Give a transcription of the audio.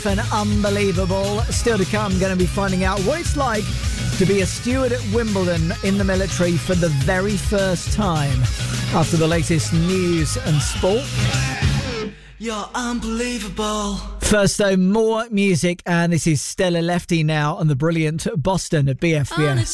And unbelievable. Still to come, going to be finding out what it's like to be a steward at Wimbledon in the military for the very first time. After the latest news and sport. You're unbelievable. First though, more music, and this is Stella Lefty now on the brilliant Boston at BFBS.